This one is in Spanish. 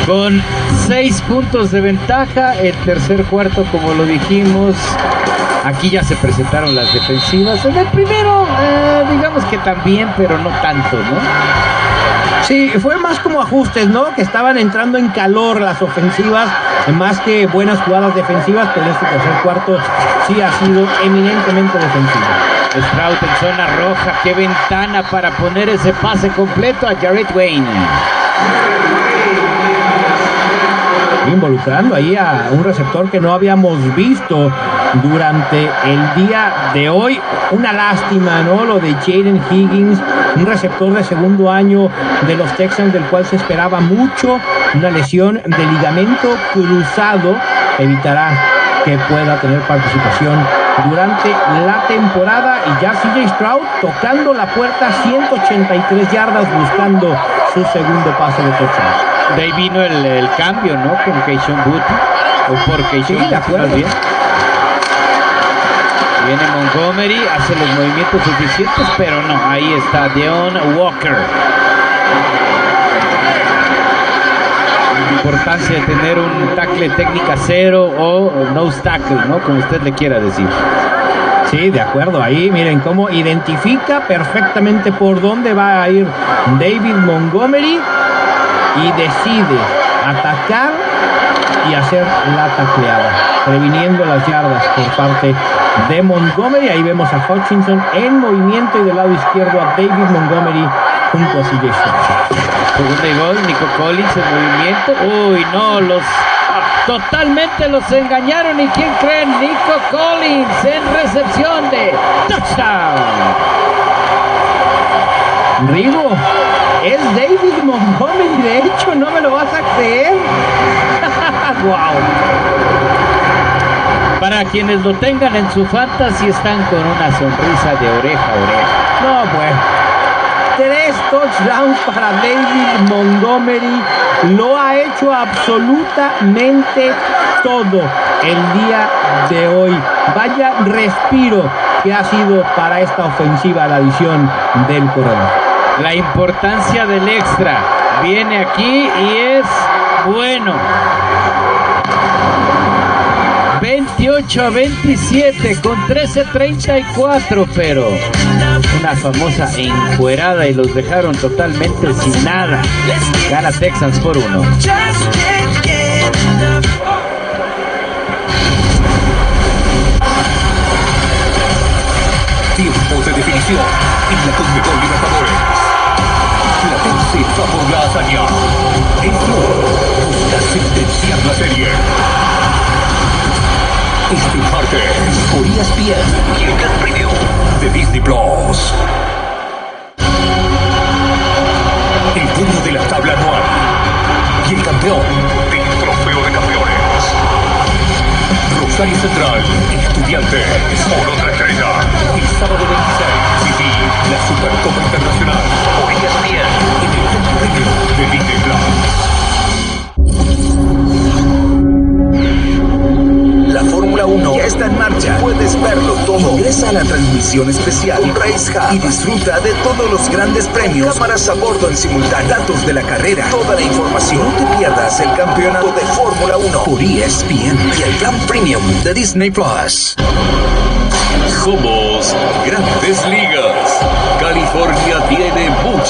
Con 6 puntos de ventaja, el tercer cuarto, como lo dijimos, aquí ya se presentaron las defensivas. En el primero, digamos que también, pero no tanto, ¿no? Sí, fue más como ajustes, ¿no? Que estaban entrando en calor las ofensivas, más que buenas jugadas defensivas, pero este tercer cuarto sí ha sido eminentemente defensivo. Stroud en zona roja, qué ventana para poner ese pase completo a Jared Wayne. Involucrando ahí a un receptor que no habíamos visto durante el día de hoy. Una lástima, ¿no? Lo de Jaden Higgins, un receptor de segundo año de los Texans, del cual se esperaba mucho. Una lesión de ligamento cruzado evitará que pueda tener participación durante la temporada. Y ya CJ Stroud tocando la puerta, 183 yardas, buscando su segundo pase de touchdown. De ahí vino el cambio, ¿no? Con Keishon Booty, o por Keishon Booty, de acuerdo. Bien. Viene Montgomery, hace los movimientos suficientes, pero no, ahí está Deon Walker. La importancia de tener un tackle técnica cero o nose tackle, ¿no? Como usted le quiera decir. Sí, de acuerdo. Ahí miren cómo identifica perfectamente por dónde va a ir David Montgomery y decide atacar y hacer la tacleada, previniendo las yardas por parte de Montgomery. Ahí vemos a Hutchinson en movimiento y del lado izquierdo a David Montgomery junto a CJ Stroud. Segundo y gol, Nico Collins en movimiento. Uy, no, totalmente los engañaron. ¿Y quién creen? Nico Collins en recepción de touchdown. Rigo, es David Montgomery, de hecho, no me lo vas a creer. Wow. Para quienes lo tengan en su fantasy, están con una sonrisa de oreja a oreja. No, bueno. 3 touchdowns para David Montgomery. Lo ha hecho absolutamente todo el día de hoy. Vaya respiro que ha sido para esta ofensiva la adición del corredor. La importancia del extra viene aquí y es bueno. 28-27 con 13:34, pero una famosa encuerada y los dejaron totalmente sin nada. Gana Texans por 1. Tiempo de definición en la Conmebol Libertadores. Platense va por la hazaña. El Flor busca sentenciar la serie. Este martes por ESPN y el Gran Premio de Disney Plus. El dueño de la tabla anual y el campeón del trofeo de campeones. Rosario Central, Estudiantes, por otra estrella. El sábado 26, viví la Supercopa Internacional por ESPN en el Gran Premio de Disney Plus. La Fórmula 1 ya está en marcha. Puedes verlo todo. Ingresa a la transmisión especial Race Hub y disfruta de todos los grandes premios. Cámaras a bordo en simultáneo. Datos de la carrera. Toda la información. No te pierdas el campeonato de Fórmula 1 por ESPN y el Gran Premium de Disney Plus. Somos Grandes Ligas.